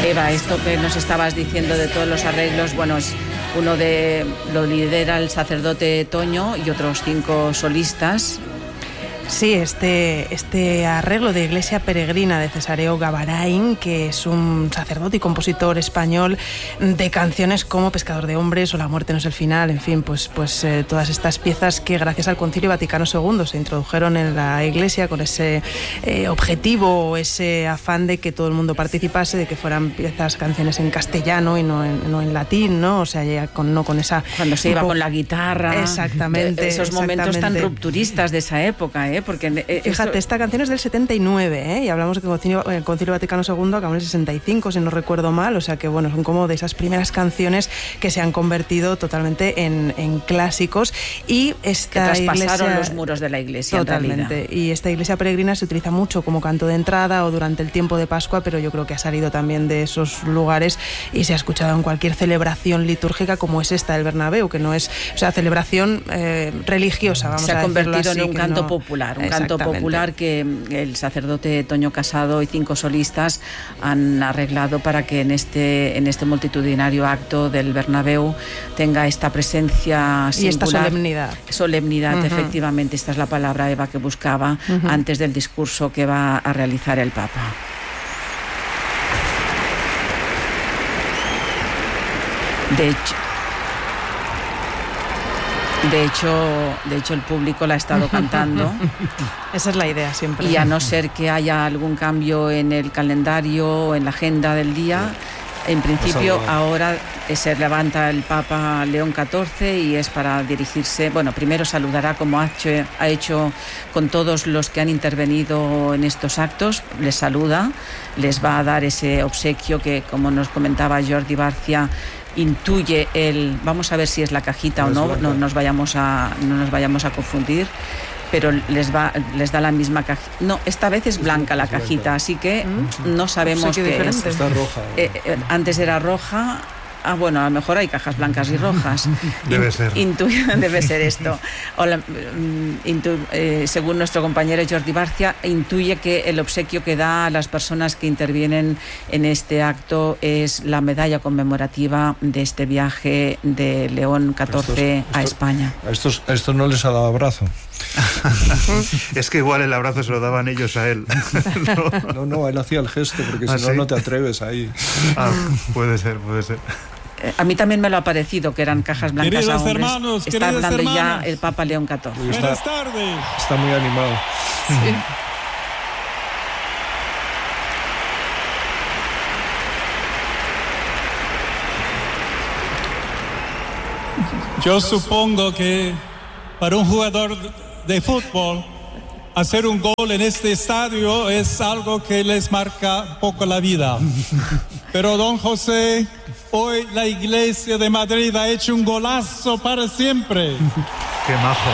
Eva, esto que nos estabas diciendo de todos los arreglos, bueno, lo lidera el sacerdote Toño y otros 5 solistas. Sí, este arreglo de Iglesia Peregrina de Cesáreo Gavarain, que es un sacerdote y compositor español de canciones como Pescador de Hombres o La muerte no es el final, en fin, pues todas estas piezas que gracias al Concilio Vaticano II se introdujeron en la Iglesia con ese objetivo, ese afán de que todo el mundo participase, de que fueran piezas, canciones en castellano y no en latín, ¿no? O sea, ya no con esa... Cuando se iba con la guitarra. Exactamente. Esos momentos tan rupturistas de esa época, porque fíjate, esta canción es del 79, y hablamos de que el Concilio Vaticano II acabó en el 65, si no recuerdo mal, o sea que bueno, son como de esas primeras canciones que se han convertido totalmente en clásicos, y esta que traspasaron iglesia, los muros de la iglesia totalmente, y esta iglesia peregrina se utiliza mucho como canto de entrada o durante el tiempo de Pascua, pero yo creo que ha salido también de esos lugares y se ha escuchado en cualquier celebración litúrgica como es esta del Bernabéu, que no es, o sea, celebración religiosa, vamos a decirlo así. Se ha convertido en un canto no, popular, un canto popular que el sacerdote Toño Casado y 5 solistas han arreglado para que en este multitudinario acto del Bernabéu tenga esta presencia singular. Y esta solemnidad. Solemnidad, efectivamente, esta es la palabra, Eva, que buscaba antes del discurso que va a realizar el Papa. De hecho, el público la ha estado cantando. Esa es la idea siempre. Y a no ser que haya algún cambio en el calendario o en la agenda del día, en principio ahora se levanta el Papa León XIV y es para dirigirse, bueno, primero saludará como ha hecho con todos los que han intervenido en estos actos, les saluda, les va a dar ese obsequio que, como nos comentaba Jordi Barcia, intuye vamos a ver si es la cajita o no, no nos vayamos a confundir, pero les da la misma cajita. No, esta vez es blanca la cajita, así que no sabemos qué es. Está roja. Antes era roja. Bueno, a lo mejor hay cajas blancas y rojas. Debe ser. Debe ser esto. Según nuestro compañero Jordi Barcia, intuye que el obsequio que da a las personas que intervienen en este acto es la medalla conmemorativa de este viaje de León XIV a España. A estos no les ha dado abrazo. Es que igual el abrazo se lo daban ellos a él. No, él hacía el gesto, porque si no, ¿sí? no te atreves ahí. Puede ser. A mí también me lo ha parecido que eran cajas blancas. Queridos a hombres. hermanos, Está hablando hermanas, ya el Papa León XIV. Buenas tardes. Está muy animado. Sí. Yo supongo que para un jugador de fútbol hacer un gol en este estadio es algo que les marca un poco la vida. Pero don José, hoy la Iglesia de Madrid ha hecho un golazo para siempre. ¡Qué majo!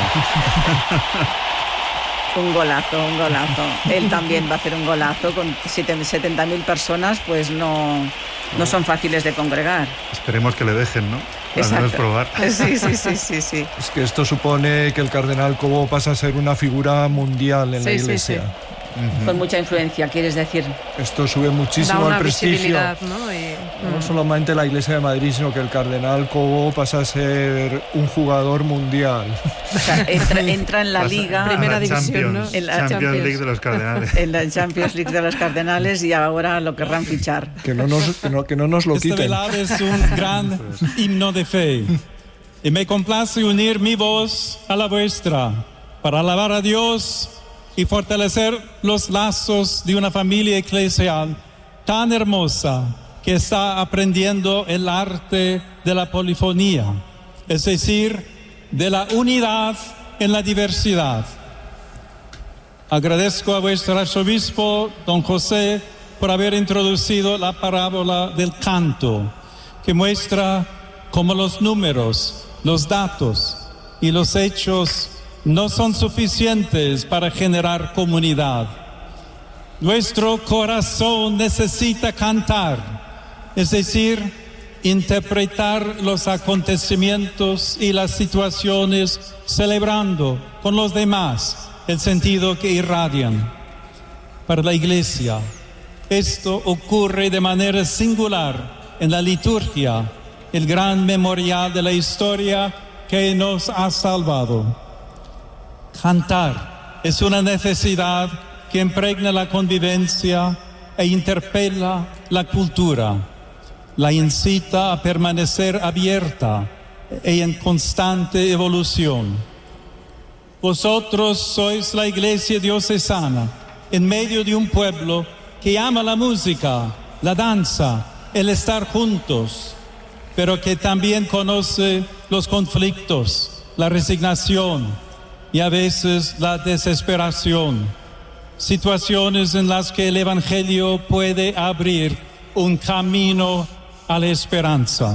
Un golazo. Él también va a hacer un golazo con 70.000 personas, pues no son fáciles de congregar. Esperemos que le dejen, ¿no? Al menos probar. Sí. Es que esto supone que el cardenal Cobo pasa a ser una figura mundial en la Iglesia. Sí. Con mucha influencia, quieres decir. Esto sube muchísimo el prestigio. ¿no? No solamente la Iglesia de Madrid, sino que el cardenal Cobo pasa a ser un jugador mundial. O sea, entra en la Liga, Primera División, ¿no? En la Champions League de los Cardenales. En la Champions League de los Cardenales, y ahora lo querrán fichar. Que no nos lo quiten. Esta velada es un gran himno de fe. Y me complace unir mi voz a la vuestra para alabar a Dios y fortalecer los lazos de una familia eclesial tan hermosa que está aprendiendo el arte de la polifonía, es decir, de la unidad en la diversidad. Agradezco a vuestro arzobispo, don José, por haber introducido la parábola del canto, que muestra cómo los números, los datos y los hechos no son suficientes para generar comunidad. Nuestro corazón necesita cantar, es decir, interpretar los acontecimientos y las situaciones celebrando con los demás el sentido que irradian. Para la Iglesia, Esto ocurre de manera singular en la liturgia, el gran memorial de la historia que nos ha salvado. Cantar es una necesidad que impregna la convivencia e interpela la cultura, la incita a permanecer abierta y en constante evolución. Vosotros sois la Iglesia diocesana en medio de un pueblo que ama la música, la danza, el estar juntos, pero que también conoce los conflictos, la resignación y a veces la desesperación, situaciones en las que el Evangelio puede abrir un camino a la esperanza.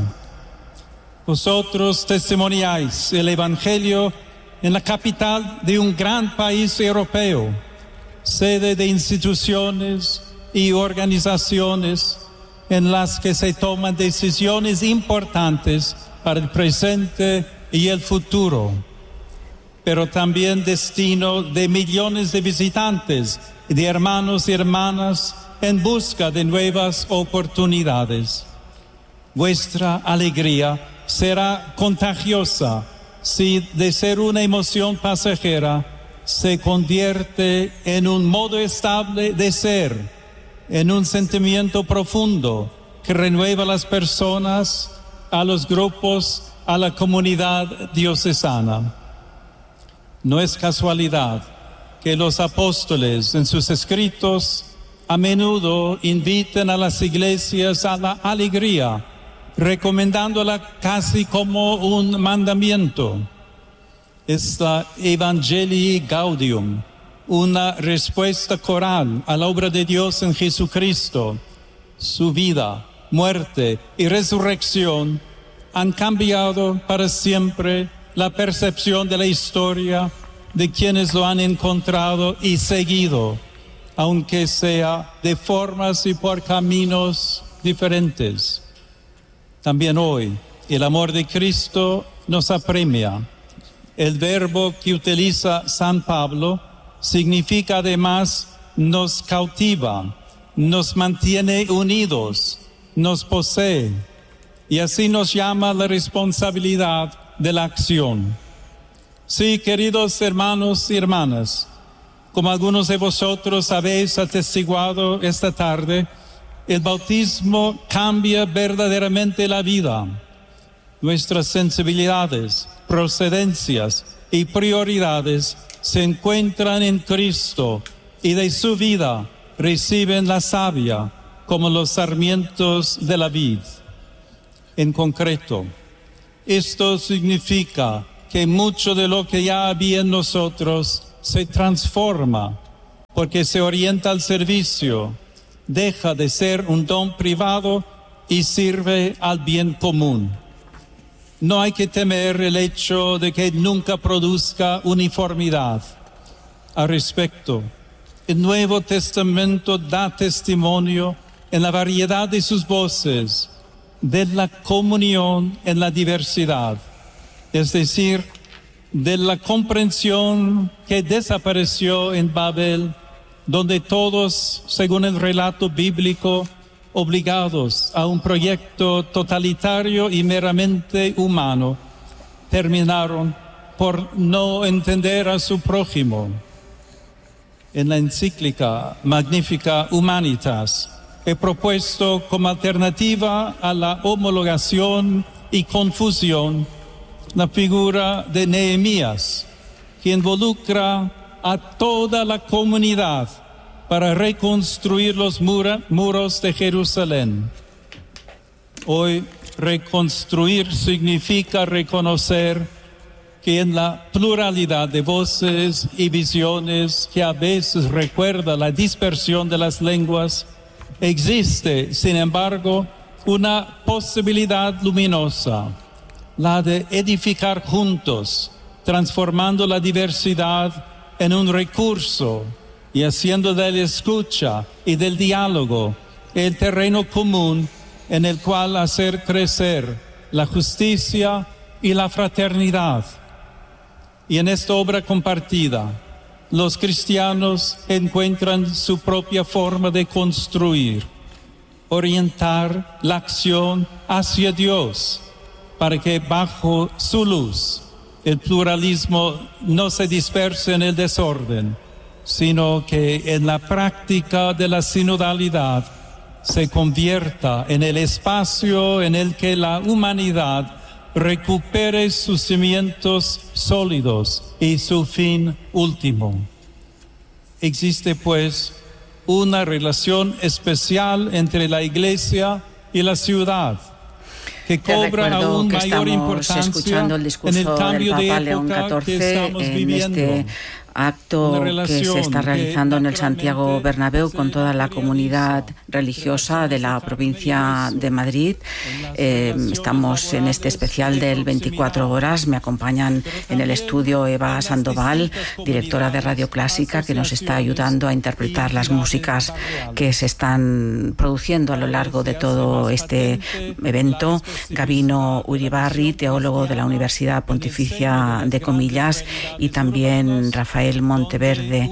Vosotros testimoniáis el Evangelio en la capital de un gran país europeo, sede de instituciones y organizaciones en las que se toman decisiones importantes para el presente y el futuro, pero también destino de millones de visitantes y de hermanos y hermanas en busca de nuevas oportunidades. Vuestra alegría será contagiosa si de ser una emoción pasajera se convierte en un modo estable de ser, en un sentimiento profundo que renueva a las personas, a los grupos, a la comunidad diocesana. No es casualidad que los apóstoles en sus escritos a menudo inviten a las iglesias a la alegría, recomendándola casi como un mandamiento. Es la Evangelii Gaudium, una respuesta coral a la obra de Dios en Jesucristo. Su vida, muerte y resurrección han cambiado para siempre la percepción de la historia de quienes lo han encontrado y seguido, aunque sea de formas y por caminos diferentes. También hoy el amor de Cristo nos apremia. El verbo que utiliza San Pablo significa además nos cautiva, nos mantiene unidos, nos posee, y así nos llama la responsabilidad de la acción. Sí, queridos hermanos y hermanas, como algunos de vosotros habéis atestiguado esta tarde, el bautismo cambia verdaderamente la vida. Nuestras sensibilidades, procedencias y prioridades se encuentran en Cristo y de su vida reciben la savia como los sarmientos de la vid. En concreto, esto significa que mucho de lo que ya había en nosotros se transforma porque se orienta al servicio, deja de ser un don privado y sirve al bien común. No hay que temer el hecho de que nunca produzca uniformidad. Al respecto, el Nuevo Testamento da testimonio en la variedad de sus voces de la comunión en la diversidad, es decir, de la comprensión que desapareció en Babel, donde todos, según el relato bíblico, obligados a un proyecto totalitario y meramente humano, terminaron por no entender a su prójimo. En la encíclica Magnificat Humanitas he propuesto como alternativa a la homologación y confusión la figura de Nehemías, que involucra a toda la comunidad para reconstruir los muros de Jerusalén. Hoy, reconstruir significa reconocer que en la pluralidad de voces y visiones que a veces recuerda la dispersión de las lenguas, existe, sin embargo, una posibilidad luminosa, la de edificar juntos, transformando la diversidad en un recurso y haciendo de la escucha y del diálogo el terreno común en el cual hacer crecer la justicia y la fraternidad. Y en esta obra compartida, los cristianos encuentran su propia forma de construir, orientar la acción hacia Dios, para que bajo su luz el pluralismo no se disperse en el desorden, sino que en la práctica de la sinodalidad se convierta en el espacio en el que la humanidad recupere sus cimientos sólidos y su fin último. Existe, pues, una relación especial entre la Iglesia y la ciudad, que cobra aún mayor importancia en el cambio de época que estamos viviendo. Acto que se está realizando en el Santiago Bernabéu con toda la comunidad religiosa de la provincia de Madrid. Estamos en este especial del 24 horas. Me acompañan en el estudio Eva Sandoval, directora de Radio Clásica, que nos está ayudando a interpretar las músicas que se están produciendo a lo largo de todo este evento. Gabino Uribarri, teólogo de la Universidad Pontificia de Comillas, y también Rafael Monterde,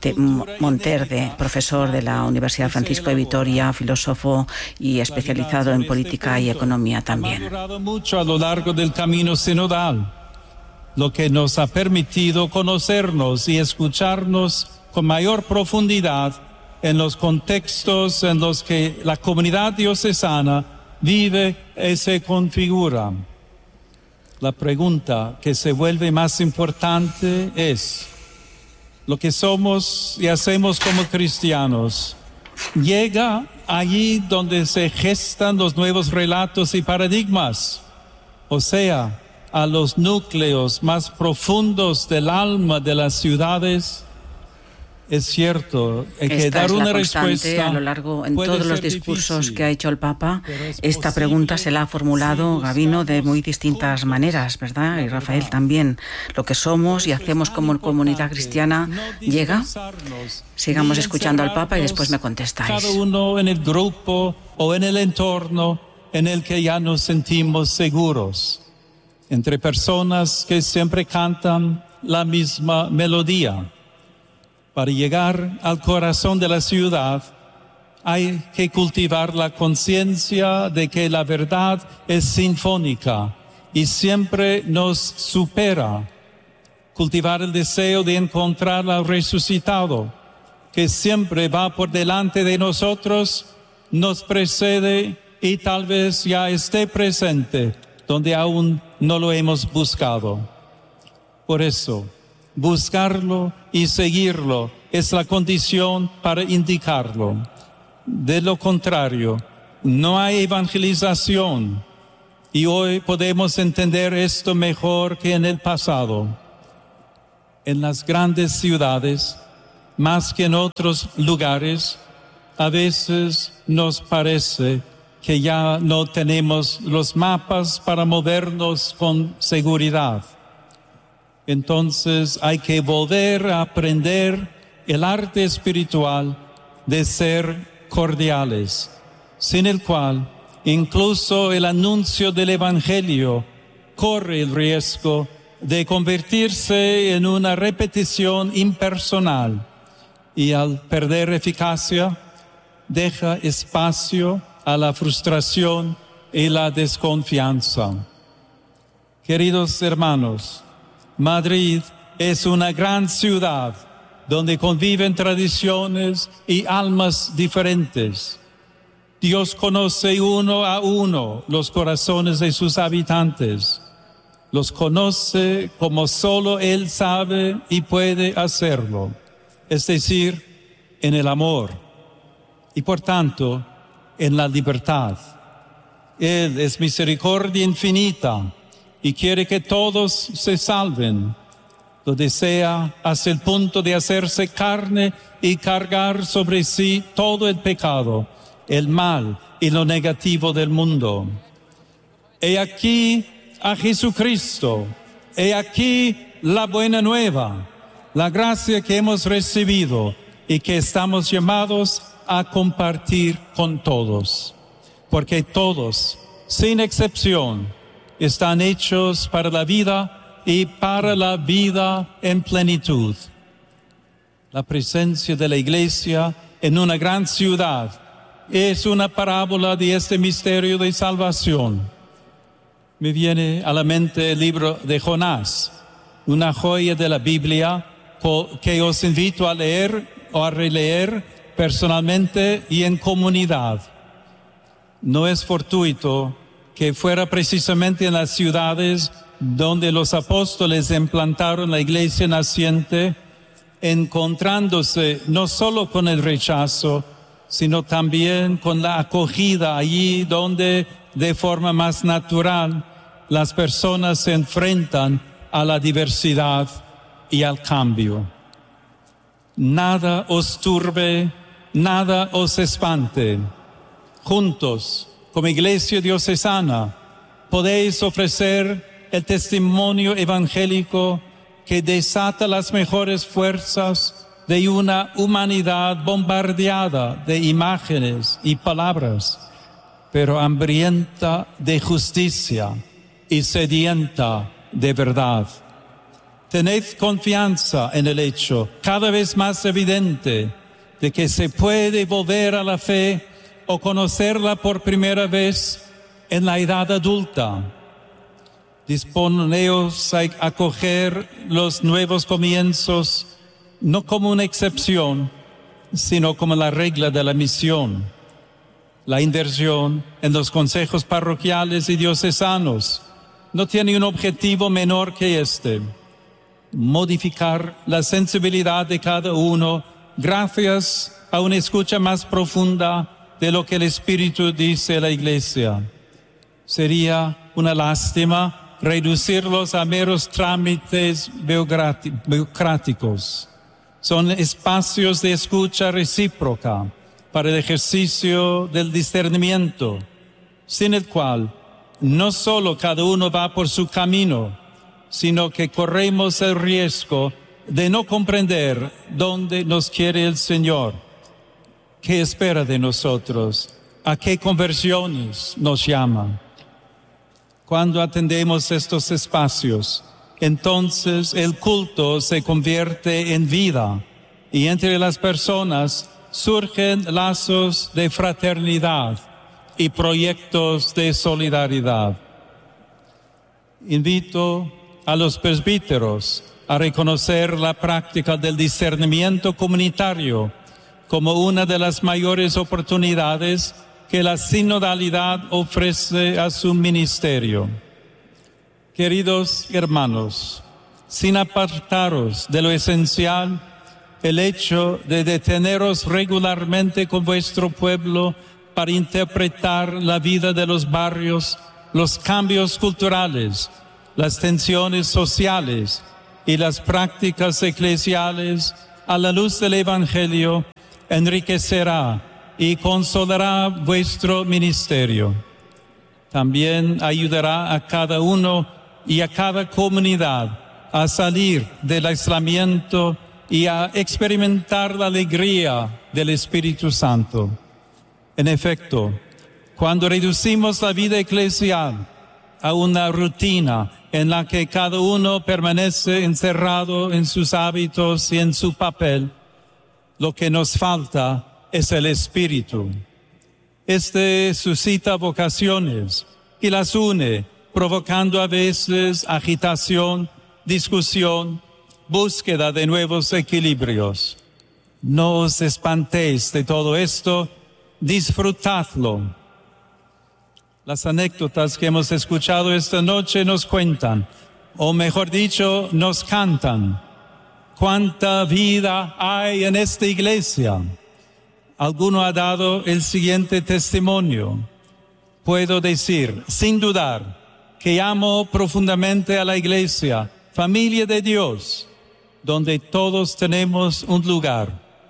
profesor de la Universidad Francisco de Vitoria, filósofo y especializado en política y economía también. Ha madurado mucho a lo largo del camino sinodal, lo que nos ha permitido conocernos y escucharnos con mayor profundidad en los contextos en los que la comunidad diocesana vive y se configura. La pregunta que se vuelve más importante es: lo que somos y hacemos como cristianos llega allí donde se gestan los nuevos relatos y paradigmas, o sea, a los núcleos más profundos del alma de las ciudades. Es cierto, hay que dar una respuesta. A lo largo, en todos los discursos difícil que ha hecho el Papa, esta pregunta se la ha formulado Gabino de muy distintas maneras, ¿verdad? Y Rafael también. Lo que somos y hacemos como comunidad cristiana llega. Sigamos escuchando al Papa y después me contestáis. Cada uno en el grupo o en el entorno en el que ya nos sentimos seguros, entre personas que siempre cantan la misma melodía. Para llegar al corazón de la ciudad hay que cultivar la conciencia de que la verdad es sinfónica y siempre nos supera. Cultivar el deseo de encontrar al resucitado, que siempre va por delante de nosotros, nos precede y tal vez ya esté presente donde aún no lo hemos buscado. Por eso, buscarlo y seguirlo es la condición para indicarlo. De lo contrario, no hay evangelización, y hoy podemos entender esto mejor que en el pasado. En las grandes ciudades, más que en otros lugares, a veces nos parece que ya no tenemos los mapas para movernos con seguridad. Entonces hay que volver a aprender el arte espiritual de ser cordiales, sin el cual incluso el anuncio del Evangelio corre el riesgo de convertirse en una repetición impersonal y al perder eficacia deja espacio a la frustración y la desconfianza. Queridos hermanos, Madrid es una gran ciudad donde conviven tradiciones y almas diferentes. Dios conoce uno a uno los corazones de sus habitantes. Los conoce como solo Él sabe y puede hacerlo, es decir, en el amor y por tanto en la libertad. Él es misericordia infinita y quiere que todos se salven. Lo desea hasta el punto de hacerse carne y cargar sobre sí todo el pecado, el mal y lo negativo del mundo. He aquí a Jesucristo, he aquí la buena nueva, la gracia que hemos recibido y que estamos llamados a compartir con todos, porque todos, sin excepción, están hechos para la vida y para la vida en plenitud. la presencia de la Iglesia en una gran ciudad es una parábola de este misterio de salvación. Me viene a la mente el libro de Jonás, una joya de la Biblia que os invito a leer o a releer personalmente y en comunidad. No es fortuito que fuera precisamente en las ciudades donde los apóstoles implantaron la iglesia naciente, encontrándose no solo con el rechazo, sino también con la acogida allí donde de forma más natural las personas se enfrentan a la diversidad y al cambio. Nada os turbe, nada os espante. Juntos, como Iglesia Diocesana, podéis ofrecer el testimonio evangélico que desata las mejores fuerzas de una humanidad bombardeada de imágenes y palabras, pero hambrienta de justicia y sedienta de verdad. Tened confianza en el hecho cada vez más evidente de que se puede volver a la fe o conocerla por primera vez en la edad adulta. Disponeos a acoger los nuevos comienzos no como una excepción, sino como la regla de la misión. La inversión en los consejos parroquiales y diocesanos no tiene un objetivo menor que este: modificar la sensibilidad de cada uno gracias a una escucha más profunda de lo que el Espíritu dice a la Iglesia. Sería una lástima reducirlos a meros trámites burocráticos. Son espacios de escucha recíproca para el ejercicio del discernimiento, sin el cual no solo cada uno va por su camino, sino que corremos el riesgo de no comprender dónde nos quiere el Señor, qué espera de nosotros, a qué conversiones nos llama. Cuando atendemos estos espacios, entonces el culto se convierte en vida y entre las personas surgen lazos de fraternidad y proyectos de solidaridad. Invito a los presbíteros a reconocer la práctica del discernimiento comunitario como una de las mayores oportunidades que la sinodalidad ofrece a su ministerio. Queridos hermanos, sin apartaros de lo esencial, el hecho de deteneros regularmente con vuestro pueblo para interpretar la vida de los barrios, los cambios culturales, las tensiones sociales y las prácticas eclesiales a la luz del Evangelio, enriquecerá y consolará vuestro ministerio. También ayudará a cada uno y a cada comunidad a salir del aislamiento y a experimentar la alegría del Espíritu Santo. En efecto, cuando reducimos la vida eclesial a una rutina en la que cada uno permanece encerrado en sus hábitos y en su papel, lo que nos falta es el Espíritu. Este suscita vocaciones y las une, provocando a veces agitación, discusión, búsqueda de nuevos equilibrios. No os espantéis de todo esto, disfrutadlo. Las anécdotas que hemos escuchado esta noche nos cuentan, o mejor dicho, nos cantan, cuánta vida hay en esta iglesia. Alguno ha dado el siguiente testimonio. Puedo decir, sin dudar, que amo profundamente a la iglesia, familia de Dios, donde todos tenemos un lugar.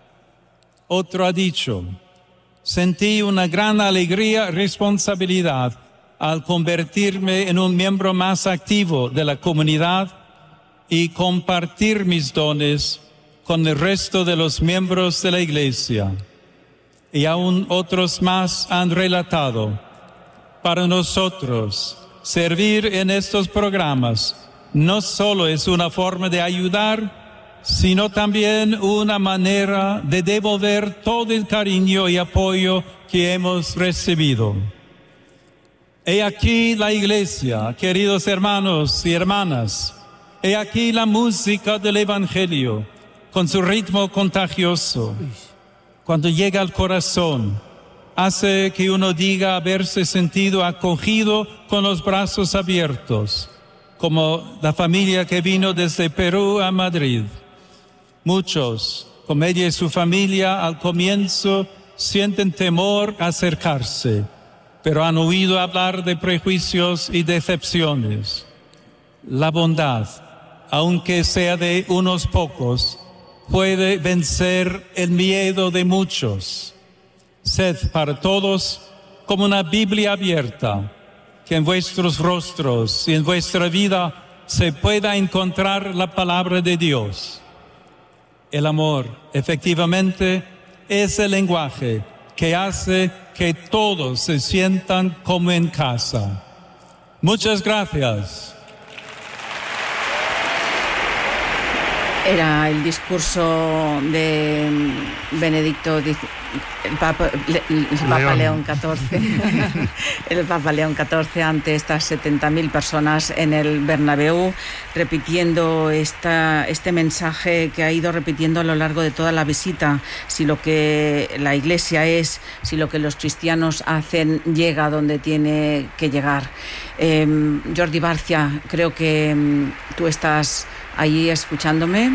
Otro ha dicho, sentí una gran alegría y responsabilidad al convertirme en un miembro más activo de la comunidad y compartir mis dones con el resto de los miembros de la iglesia. Y aún otros más han relatado, para nosotros, servir en estos programas no solo es una forma de ayudar, sino también una manera de devolver todo el cariño y apoyo que hemos recibido. He aquí la Iglesia, queridos hermanos y hermanas. He aquí la música del Evangelio, con su ritmo contagioso. Cuando llega al corazón, hace que uno diga haberse sentido acogido con los brazos abiertos, como la familia que vino desde Perú a Madrid. Muchos, como ella y su familia, al comienzo sienten temor a acercarse, pero han oído hablar de prejuicios y decepciones. La bondad, aunque sea de unos pocos, puede vencer el miedo de muchos. Sed para todos como una Biblia abierta, que en vuestros rostros y en vuestra vida se pueda encontrar la palabra de Dios. El amor, efectivamente, es el lenguaje que hace que todos se sientan como en casa. Muchas gracias. Era el discurso de Benedicto, el Papa León XIV, el Papa León XIV ante estas 70.000 personas en el Bernabéu, repitiendo este mensaje que ha ido repitiendo a lo largo de toda la visita. Si lo que la Iglesia es, si lo que los cristianos hacen llega donde tiene que llegar. Jordi Barcia, creo que tú estás allí escuchándome.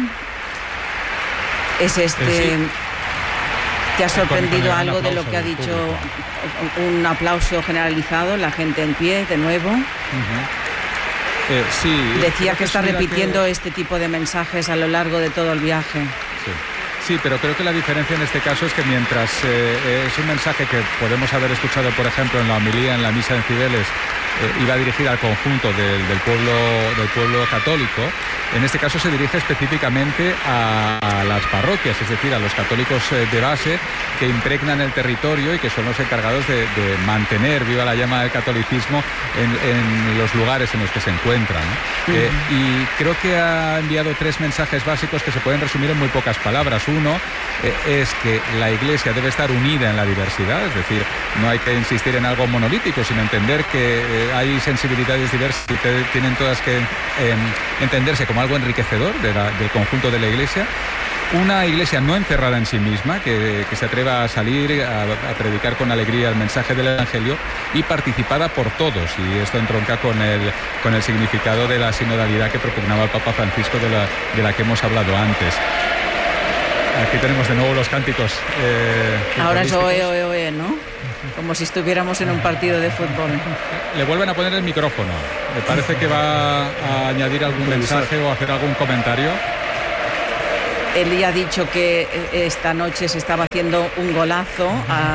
Sí. ¿Te ha sorprendido algo de lo que ha dicho? Un aplauso generalizado, la gente en pie de nuevo. Sí. Decía que está repitiendo este tipo de mensajes a lo largo de todo el viaje. Sí, pero creo que la diferencia en este caso es que mientras es un mensaje que podemos haber escuchado, por ejemplo, en la homilía, en la misa en Cibeles, iba dirigida al conjunto del pueblo católico, en este caso se dirige específicamente a las parroquias, es decir, a los católicos de base que impregnan el territorio y que son los encargados de mantener viva la llama del catolicismo en los lugares en los que se encuentran, ¿no? Y creo que ha enviado 3 mensajes básicos que se pueden resumir en muy pocas palabras. Uno es que la Iglesia debe estar unida en la diversidad, es decir, no hay que insistir en algo monolítico, sino entender que hay sensibilidades diversas y que tienen todas que entenderse como algo enriquecedor del conjunto de la Iglesia. Una Iglesia no encerrada en sí misma, que se atreva a salir a predicar con alegría el mensaje del Evangelio y participada por todos. Y esto entronca con el significado de la sinodalidad que propugnaba el Papa Francisco, de la que hemos hablado antes. Aquí tenemos de nuevo los cánticos. Ahora es oe, oe, oe, ¿no? Como si estuviéramos en un partido de fútbol. Le vuelven a poner el micrófono. Me parece que va a añadir algún mensaje o hacer algún comentario. Él ya ha dicho que esta noche se estaba haciendo un golazo.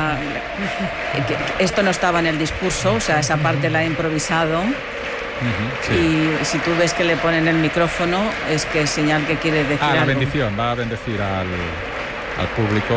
Esto no estaba en el discurso, o sea, esa parte la ha improvisado. Sí. Y si tú ves que le ponen el micrófono, es que es señal que quiere decir algo. La bendición, va a bendecir al público.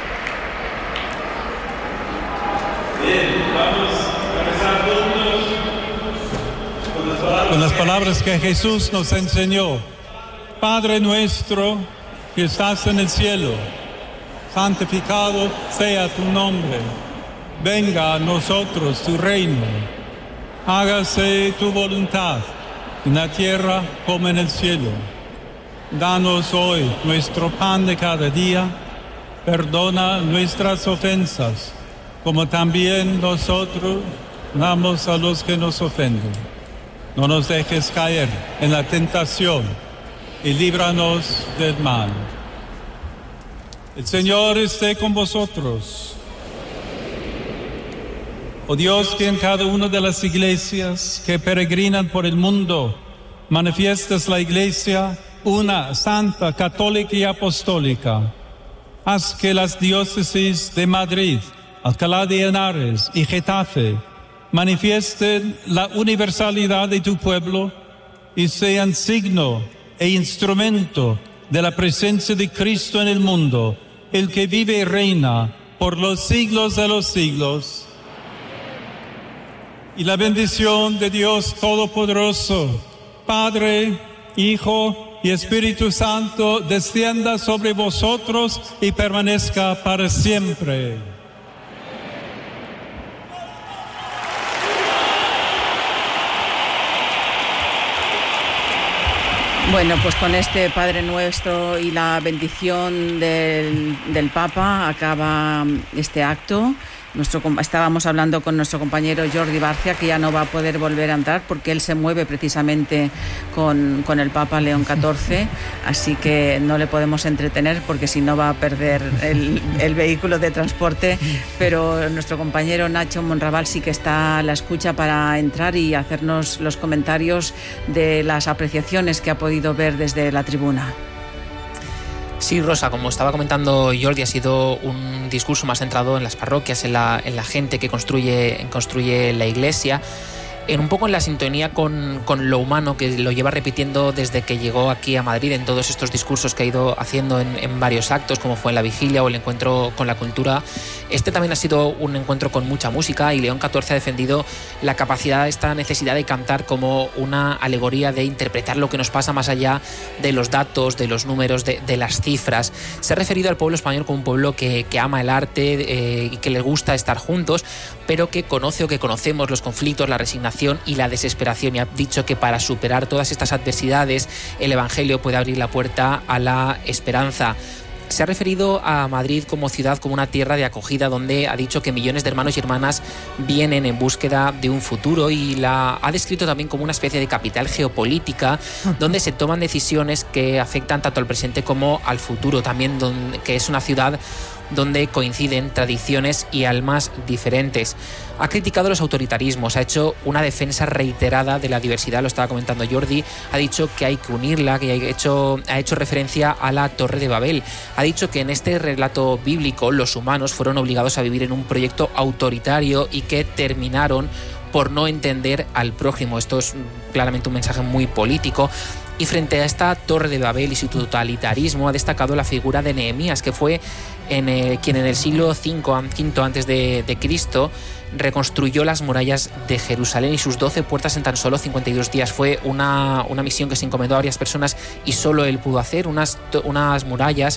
Bien, vamos a rezar juntos con las palabras que Jesús nos enseñó. Padre nuestro que estás en el cielo, santificado sea tu nombre. Venga a nosotros tu reino. Hágase tu voluntad, en la tierra como en el cielo. Danos hoy nuestro pan de cada día. Perdona nuestras ofensas, como también nosotros damos a los que nos ofenden. No nos dejes caer en la tentación y líbranos del mal. El Señor esté con vosotros. Oh Dios, que en cada una de las iglesias que peregrinan por el mundo manifiestas la Iglesia una, santa, católica y apostólica. Haz que las diócesis de Madrid, Alcalá de Henares y Getafe manifiesten la universalidad de tu pueblo y sean signo e instrumento de la presencia de Cristo en el mundo, el que vive y reina por los siglos de los siglos. Y la bendición de Dios Todopoderoso, Padre, Hijo y Espíritu Santo descienda sobre vosotros y permanezca para siempre. Bueno, pues con este Padre Nuestro y la bendición del Papa acaba este acto. Estábamos hablando con nuestro compañero Jordi Barcia, que ya no va a poder volver a entrar porque él se mueve precisamente con el Papa León XIV, así que no le podemos entretener porque si no va a perder el vehículo de transporte, pero nuestro compañero Nacho Monraval sí que está a la escucha para entrar y hacernos los comentarios de las apreciaciones que ha podido ver desde la tribuna. Sí, Rosa, como estaba comentando Jordi, ha sido un discurso más centrado en las parroquias, en la gente que construye la iglesia, un poco en la sintonía con lo humano, que lo lleva repitiendo desde que llegó aquí a Madrid en todos estos discursos que ha ido haciendo en varios actos, como fue en la vigilia o el encuentro con la cultura. Este también ha sido un encuentro con mucha música y León XIV ha defendido la capacidad, esta necesidad de cantar como una alegoría, de interpretar lo que nos pasa más allá de los datos, de los números, de las cifras. Se ha referido al pueblo español como un pueblo que ama el arte y que le gusta estar juntos, pero que conoce o que conocemos los conflictos, la resignación y la desesperación, y ha dicho que para superar todas estas adversidades el Evangelio puede abrir la puerta a la esperanza. Se ha referido a Madrid como ciudad, como una tierra de acogida, donde ha dicho que millones de hermanos y hermanas vienen en búsqueda de un futuro, y la ha descrito también como una especie de capital geopolítica donde se toman decisiones que afectan tanto al presente como al futuro, también que es una ciudad donde coinciden tradiciones y almas diferentes. Ha criticado los autoritarismos, ha hecho una defensa reiterada de la diversidad, lo estaba comentando Jordi, ha dicho que hay que unirla, que ha hecho referencia a la Torre de Babel. Ha dicho que en este relato bíblico los humanos fueron obligados a vivir en un proyecto autoritario y que terminaron por no entender al prójimo. Esto es claramente un mensaje muy político. Y frente a esta Torre de Babel y su totalitarismo, ha destacado la figura de Nehemías, que fue quien en el siglo V antes de Cristo reconstruyó las murallas de Jerusalén y sus 12 puertas en tan solo 52 días. Fue una misión que se encomendó a varias personas y solo él pudo hacer unas murallas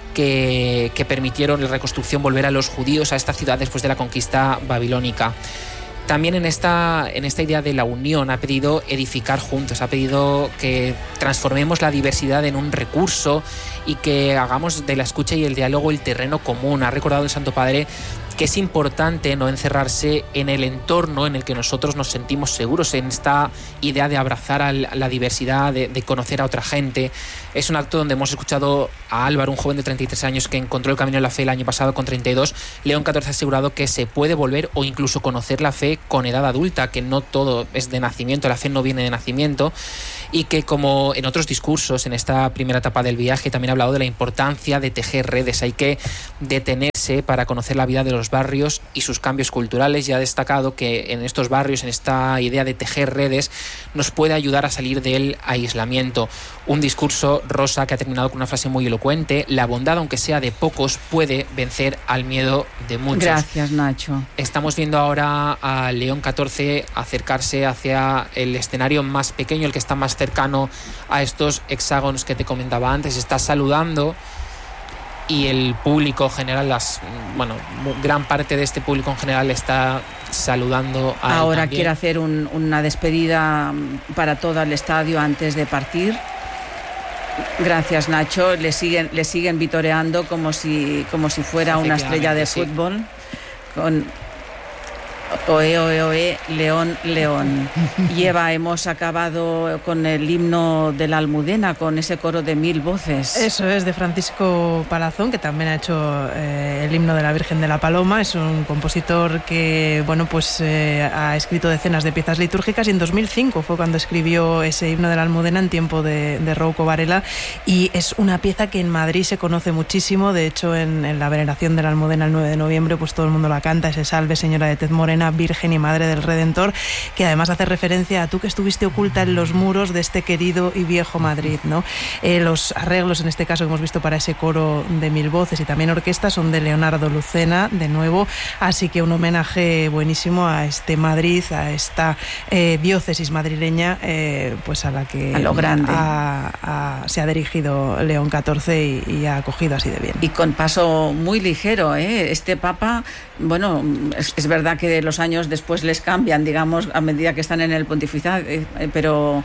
que permitieron la reconstrucción, volver a los judíos a esta ciudad después de la conquista babilónica. También en esta idea de la unión ha pedido edificar juntos, ha pedido que transformemos la diversidad en un recurso y que hagamos de la escucha y el diálogo el terreno común. Ha recordado el Santo Padre que es importante no encerrarse en el entorno en el que nosotros nos sentimos seguros, en esta idea de abrazar a la diversidad, de conocer a otra gente. Es un acto donde hemos escuchado a Álvaro, un joven de 33 años que encontró el camino de la fe el año pasado con 32. León XIV ha asegurado que se puede volver o incluso conocer la fe con edad adulta, que no todo es de nacimiento, la fe no viene de nacimiento, y que, como en otros discursos en esta primera etapa del viaje, también ha hablado de la importancia de tejer redes. Hay que detenerse para conocer la vida de los barrios y sus cambios culturales, y ha destacado que en estos barrios, en esta idea de tejer redes, nos puede ayudar a salir del aislamiento. Un discurso, Rosa, que ha terminado con una frase muy elocuente: la bondad, aunque sea de pocos, puede vencer al miedo de muchos. Gracias, Nacho. Estamos viendo ahora a León XIV acercarse hacia el escenario más pequeño, el que está más cercano a estos hexágonos que te comentaba antes. Está saludando y el público general, gran parte de este público en general está saludando a él. Ahora también quiere hacer una despedida para todo el estadio antes de partir. Gracias, Nacho. Le siguen vitoreando como si fuera una estrella de fútbol. Con Oe, oe, oe, León, León. Y Eva, hemos acabado con el himno de la Almudena, con ese coro de 1000 voces. Eso es, de Francisco Palazón, que también ha hecho el himno de la Virgen de la Paloma. Es un compositor que, ha escrito decenas de piezas litúrgicas, y en 2005 fue cuando escribió ese himno de la Almudena en tiempo de Rouco Varela, y es una pieza que en Madrid se conoce muchísimo. De hecho, en la veneración de la Almudena el 9 de noviembre, pues todo el mundo la canta, ese Salve Señora de Tez Morena. novena Virgen y Madre del Redentor, que además hace referencia a tú que estuviste oculta en los muros de este querido y viejo Madrid, ¿no? Los arreglos, en este caso que hemos visto para ese coro de 1000 voces y también orquesta, son de Leonardo Lucena, de nuevo, así que un homenaje buenísimo a este Madrid, a esta diócesis madrileña, pues a la que a lo grande se ha dirigido León XIV y ha acogido así de bien. Y con paso muy ligero, ¿eh? Este Papa, bueno, es verdad que los años después les cambian, digamos, a medida que están en el pontificado, pero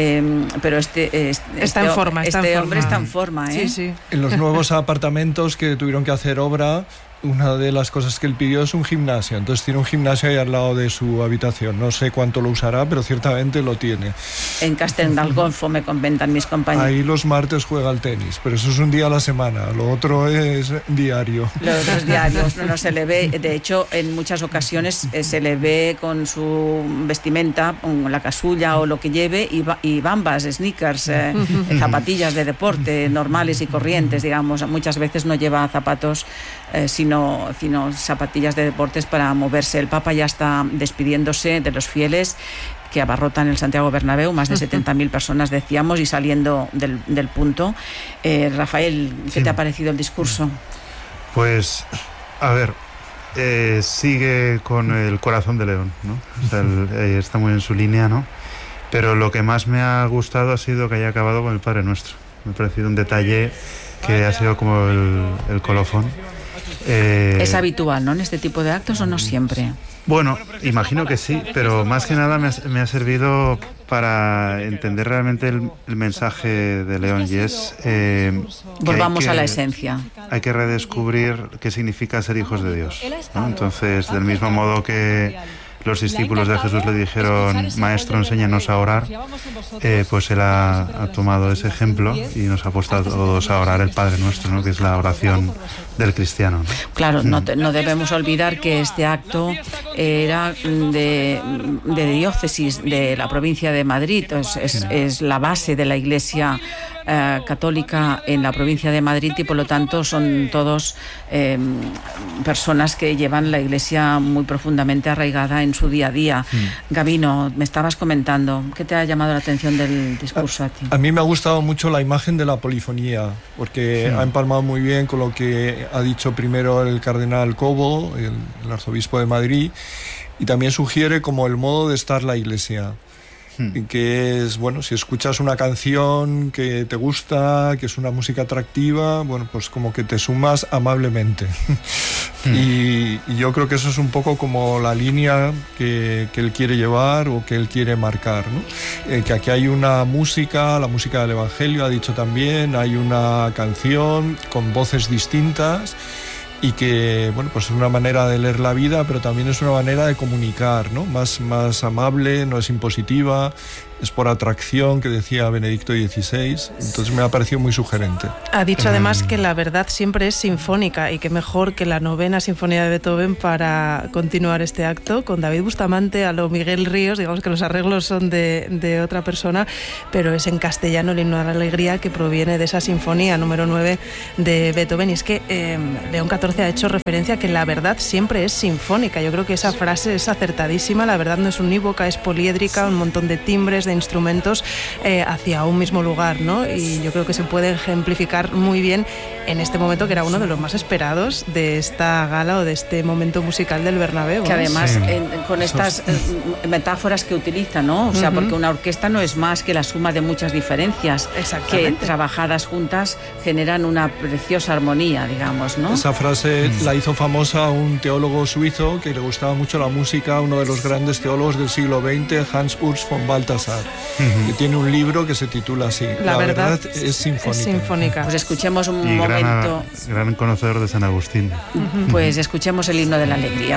está en forma. Este hombre está en forma, ¿eh? Sí, sí. En los nuevos apartamentos que tuvieron que hacer obra, una de las cosas que él pidió es un gimnasio. Entonces tiene un gimnasio ahí al lado de su habitación. No sé cuánto lo usará, pero ciertamente lo tiene. En Castelldalgonfo me comentan mis compañeros. Ahí los martes juega al tenis, pero eso es un día a la semana. Lo otro es diario. Los dos diarios, no se le ve. De hecho, en muchas ocasiones se le ve con su vestimenta, con la casulla o lo que lleve, y bambas, sneakers, zapatillas de deporte normales y corrientes, digamos. Muchas veces no lleva zapatos, sino zapatillas de deportes para moverse. El Papa ya está despidiéndose de los fieles que abarrotan el Santiago Bernabéu, más de 70.000 personas, decíamos, y saliendo del punto. Rafael, ¿qué te ha parecido el discurso? Pues, a ver, sigue con el corazón de león, ¿no? O sea, está muy en su línea, ¿no? Pero lo que más me ha gustado ha sido que haya acabado con el Padre Nuestro. Me ha parecido un detalle que ha sido como el colofón. ¿Es habitual, no, en este tipo de actos o no siempre? Bueno, imagino que sí, pero más que nada me ha servido para entender realmente el mensaje de León, y es volvamos a la esencia. Hay que redescubrir qué significa ser hijos de Dios, ¿no? Entonces, del mismo modo que los discípulos de Jesús le dijeron: Maestro, enséñanos a orar, pues él ha tomado ese ejemplo y nos ha puesto a todos a orar el Padre Nuestro, ¿no? Que es la oración del cristiano, ¿no? Claro, no debemos olvidar que este acto era de diócesis de la provincia de Madrid, es la base de la Iglesia católica en la provincia de Madrid, y por lo tanto son todos personas que llevan la Iglesia muy profundamente arraigada en su día a día. Gabino, me estabas comentando, ¿qué te ha llamado la atención del discurso a ti? A mí me ha gustado mucho la imagen de la polifonía, porque ha empalmado muy bien con lo que ha dicho primero el cardenal Cobo, el arzobispo de Madrid, y también sugiere como el modo de estar la Iglesia. Que es, bueno, si escuchas una canción que te gusta, que es una música atractiva, bueno, pues como que te sumas amablemente. Y yo creo que eso es un poco como la línea que él quiere llevar o que él quiere marcar, ¿no? Que aquí hay una música, la música del Evangelio, ha dicho también, hay una canción con voces distintas, y que, bueno, pues es una manera de leer la vida, pero también es una manera de comunicar, ¿no? Más amable, no es impositiva, es por atracción, que decía Benedicto XVI. Entonces me ha parecido muy sugerente. Ha dicho además que la verdad siempre es sinfónica, y que mejor que la novena sinfonía de Beethoven para continuar este acto, con David Bustamante a lo Miguel Ríos. Digamos que los arreglos son de otra persona, pero es en castellano el himno de la alegría, que proviene de esa sinfonía número 9 de Beethoven. Y es que León XIV ha hecho referencia a que la verdad siempre es sinfónica. Yo creo que esa frase es acertadísima. La verdad no es unívoca, es poliédrica, un montón de timbres, de instrumentos hacia un mismo lugar, ¿no? Y yo creo que se puede ejemplificar muy bien en este momento, que era uno de los más esperados de esta gala o de este momento musical del Bernabéu. Que además, con estas metáforas que utiliza, ¿no? O sea, porque una orquesta no es más que la suma de muchas diferencias que, trabajadas juntas, generan una preciosa armonía, digamos, ¿no? Esa frase la hizo famosa un teólogo suizo que le gustaba mucho la música, uno de los grandes teólogos del siglo XX, Hans Urs von Balthasar, que tiene un libro que se titula así: La verdad es sinfónica. Pues escuchemos un momento. Gran conocedor de San Agustín. Pues escuchemos el himno de la alegría.